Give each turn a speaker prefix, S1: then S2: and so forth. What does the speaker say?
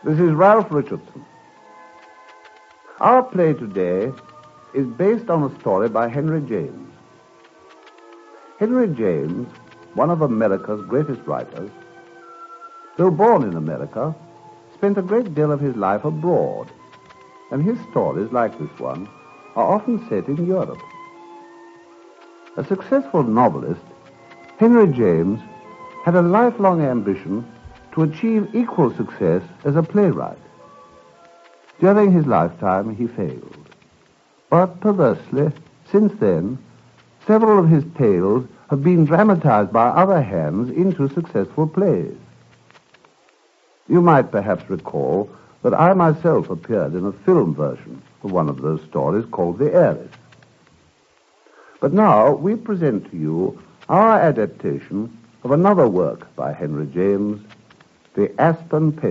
S1: This is Ralph Richardson. Our play today is based on a story by Henry James. Henry James, one of America's greatest writers, though born in America, spent a great deal of his life abroad, and his stories, like this one, are often set in Europe. A successful novelist, Henry James had a lifelong ambition to achieve equal success as a playwright. During his lifetime, he failed. But perversely, since then, several of his tales have been dramatized by other hands into successful plays. You might perhaps recall that I myself appeared in a film version of one of those stories called The Heiress. But now we present to you our adaptation of another work by Henry James, The Aspen Paper.